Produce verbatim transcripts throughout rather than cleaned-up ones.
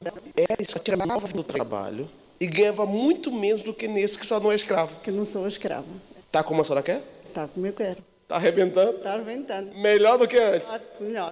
Era escrava do trabalho e ganhava muito menos do que nesse que só não é escravo. Que não sou escrava. Tá como a senhora quer? Tá como eu quero. Tá arrebentando? Tá arrebentando. Melhor do que antes? Melhor.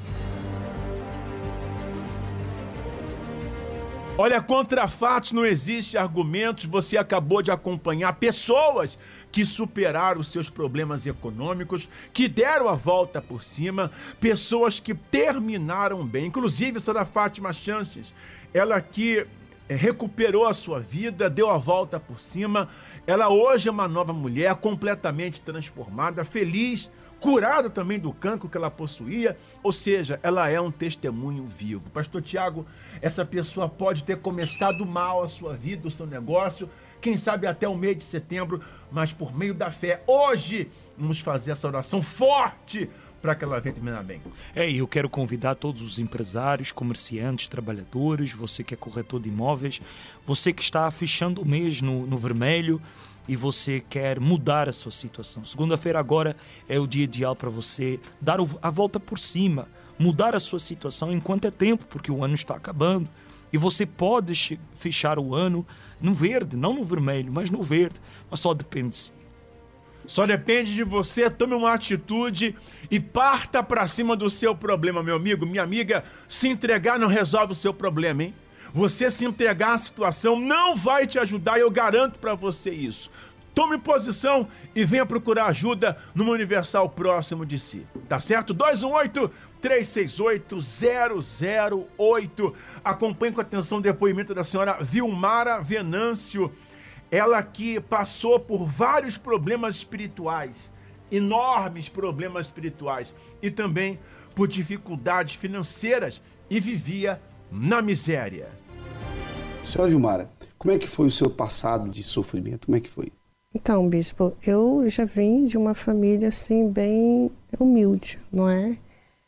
Olha, contra fatos não existe argumentos. Você acabou de acompanhar pessoas que superaram os seus problemas econômicos, que deram a volta por cima, pessoas que terminaram bem. Inclusive, a senhora Fátima Chances, ela que recuperou a sua vida, deu a volta por cima. Ela hoje é uma nova mulher, completamente transformada, feliz, curada também do cancro que ela possuía, ou seja, ela é um testemunho vivo. Pastor Tiago, essa pessoa pode ter começado mal a sua vida, o seu negócio, quem sabe até o mês de setembro, mas por meio da fé, hoje, vamos fazer essa oração forte para que ela venha terminar bem. É, e eu quero convidar todos os empresários, comerciantes, trabalhadores, você que é corretor de imóveis, você que está fechando o mês no, no vermelho, e você quer mudar a sua situação. Segunda-feira agora é o dia ideal para você dar a volta por cima, mudar a sua situação enquanto é tempo, porque o ano está acabando. E você pode fechar o ano no verde, não no vermelho, mas no verde. Mas só depende de si. Só depende de você, tome uma atitude e parta para cima do seu problema, meu amigo, minha amiga. Se entregar não resolve o seu problema, hein? Você se entregar à situação não vai te ajudar, eu garanto para você isso. Tome posição e venha procurar ajuda numa Universal próximo de si. Tá certo? dois um oito, três seis oito, zero zero oito. Acompanhe com atenção o depoimento da senhora Vilmara Venâncio. Ela que passou por vários problemas espirituais, enormes problemas espirituais, e também por dificuldades financeiras e vivia na miséria. Senhora Vilmara, como é que foi o seu passado de sofrimento? Como é que foi? Então, bispo, eu já vim de uma família assim bem humilde, não é?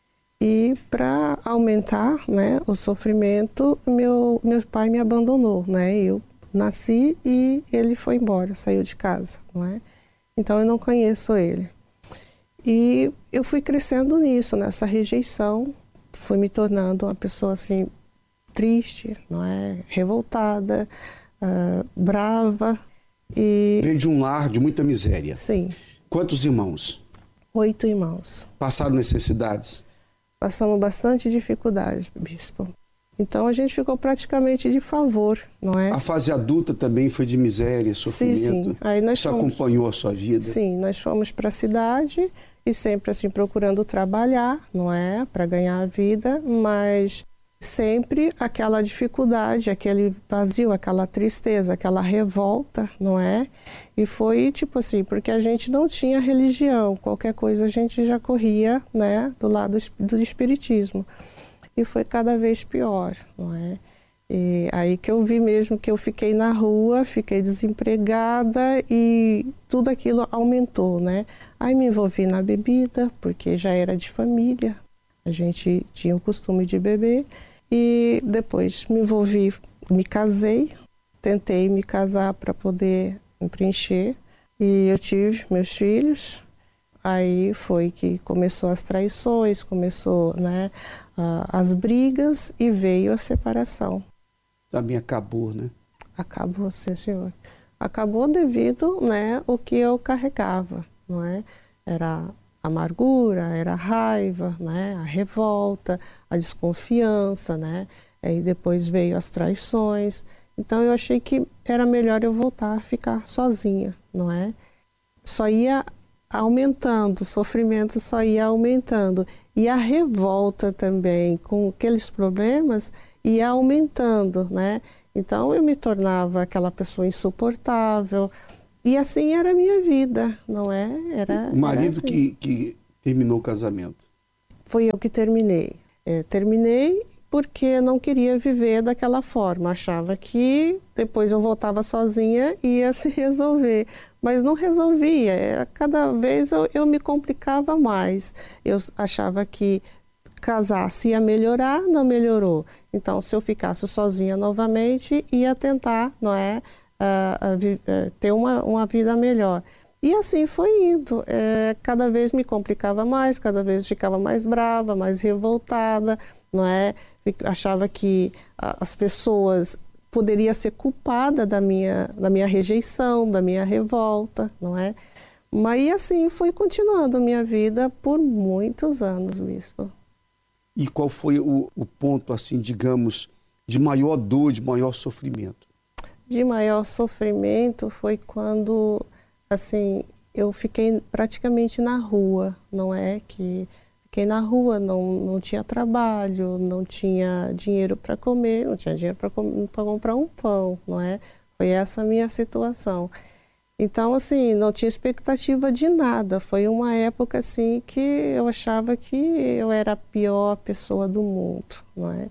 E para aumentar, né, o sofrimento, meu meu pai me abandonou, né? Eu nasci e ele foi embora, saiu de casa, não é? Então eu não conheço ele. E eu fui crescendo nisso, nessa rejeição, fui me tornando uma pessoa assim triste, não é? Revoltada, uh, brava. E... Veio de um lar de muita miséria. Sim. Quantos irmãos? Oito irmãos. Passaram necessidades? Passamos bastante dificuldade, bispo. Então a gente ficou praticamente de favor, não é? A fase adulta também foi de miséria, sofrimento? Sim, sim. Aí nós Isso fomos... acompanhou a sua vida? Sim, nós fomos para a cidade e sempre assim procurando trabalhar, não é? Para ganhar a vida, mas sempre aquela dificuldade, aquele vazio, aquela tristeza, aquela revolta, não é? E foi tipo assim, porque a gente não tinha religião, qualquer coisa a gente já corria, né, do lado do espiritismo. E foi cada vez pior, não é? E aí que eu vi mesmo que eu fiquei na rua, fiquei desempregada e tudo aquilo aumentou, né? Aí me envolvi na bebida, porque já era de família, a gente tinha o costume de beber. E depois me envolvi, me casei, tentei me casar para poder me preencher. E eu tive meus filhos. Aí foi que começou as traições, começou, né, as brigas e veio a separação. Também acabou, né? Acabou, sim, senhor. Acabou devido, né, o que eu carregava, não é? Era amargura, era raiva, né, a revolta, a desconfiança, né? Aí depois veio as traições. Então eu achei que era melhor eu voltar a ficar sozinha, não é? Só ia aumentando, o sofrimento só ia aumentando. E a revolta também com aqueles problemas ia aumentando, né? Então eu me tornava aquela pessoa insuportável. E assim era a minha vida, não é? Era, o marido era assim. que, que terminou o casamento? Foi eu que terminei. É, terminei porque não queria viver daquela forma. Achava que depois eu voltava sozinha e ia se resolver. Mas não resolvia. Era, cada vez eu, eu me complicava mais. Eu achava que casasse ia melhorar, não melhorou. Então, se eu ficasse sozinha novamente, ia tentar, não é? Uh, uh, uh, ter uma, uma vida melhor. E assim foi indo. É, cada vez me complicava mais, cada vez ficava mais brava, mais revoltada, não é? Achava que as pessoas poderiam ser culpadas da minha, da minha rejeição, da minha revolta, não é? Mas e assim foi continuando a minha vida por muitos anos, bispo. E qual foi o, o ponto, assim, digamos, de maior dor, de maior sofrimento? De maior sofrimento foi quando, assim, eu fiquei praticamente na rua, não é? Que fiquei na rua, não, não tinha trabalho, não tinha dinheiro para comer, não tinha dinheiro para comprar um pão, não é? Foi essa a minha situação. Então, assim, não tinha expectativa de nada. Foi uma época, assim, que eu achava que eu era a pior pessoa do mundo, não é?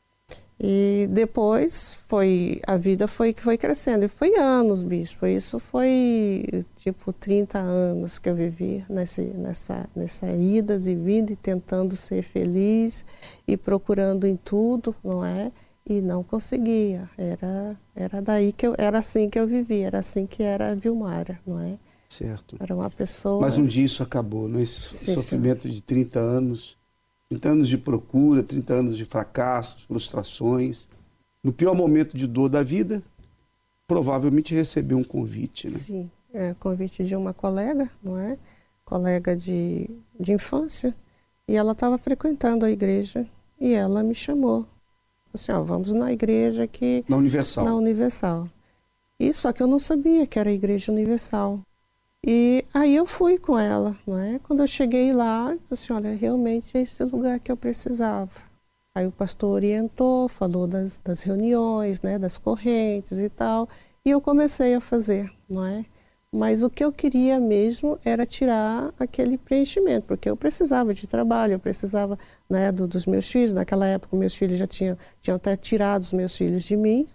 E depois foi, a vida foi que foi crescendo. E foi anos, bispo. Isso foi, tipo, trinta anos que eu vivi nesse, nessa, nessa idas e vindas e tentando ser feliz e procurando em tudo, não é? E não conseguia. Era, era daí que eu, era assim que eu vivia, era assim que era a Vilmara, não é? Certo. Era uma pessoa... Mas um dia isso acabou, não é? Esse Sim, sofrimento sim. de trinta anos, trinta anos de procura, trinta anos de fracassos, frustrações. No pior momento de dor da vida, provavelmente recebeu um convite, né? Sim, é, convite de uma colega, não é? Colega de, de infância. E ela estava frequentando a igreja e ela me chamou. Assim, ó, vamos na igreja que... Na Universal. Na Universal. E só que eu não sabia que era a Igreja Universal. E aí eu fui com ela, não é? Quando eu cheguei lá, eu disse, olha, realmente é esse lugar que eu precisava. Aí o pastor orientou, falou das, das reuniões, né, das correntes e tal, e eu comecei a fazer, não é? Mas o que eu queria mesmo era tirar aquele preenchimento, porque eu precisava de trabalho, eu precisava, né, do, dos meus filhos. Naquela época, meus filhos já tinham, tinham até tirado os meus filhos de mim.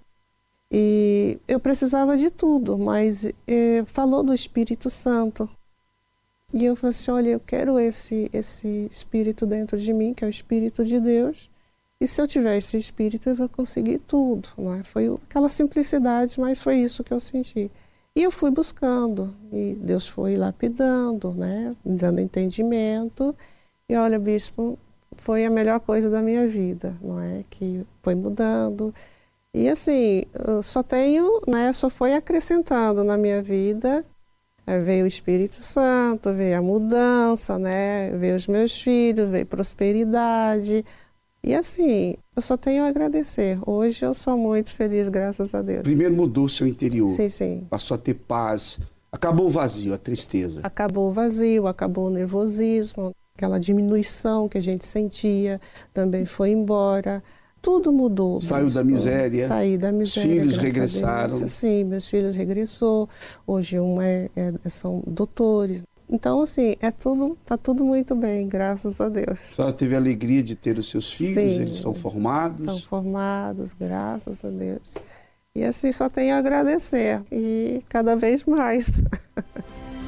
E eu precisava de tudo, mas eh, falou do Espírito Santo. E eu falei assim, olha, eu quero esse, esse Espírito dentro de mim, que é o Espírito de Deus. E se eu tiver esse Espírito, eu vou conseguir tudo, não é? Foi aquela simplicidade, mas foi isso que eu senti. E eu fui buscando, e Deus foi lapidando, né, me dando entendimento. E olha, bispo, foi a melhor coisa da minha vida, não é? Que foi mudando. E assim, eu só tenho, né, só foi acrescentando na minha vida. Aí veio o Espírito Santo, veio a mudança, né, veio os meus filhos, veio prosperidade. E assim, eu só tenho a agradecer. Hoje eu sou muito feliz, graças a Deus. Primeiro mudou o seu interior. Sim, sim. Passou a ter paz. Acabou o vazio, a tristeza. Acabou o vazio, acabou o nervosismo, aquela diminuição que a gente sentia também foi embora. Tudo mudou. Saiu da miséria. Saí da miséria. Os filhos graças regressaram. a Deus. Sim, meus filhos regressou. Hoje um é, é, são doutores. Então, assim, é tudo, tá tudo muito bem, graças a Deus. A senhora teve a alegria de ter os seus filhos, Sim, eles são formados? São formados, graças a Deus. E assim, só tenho a agradecer, e cada vez mais.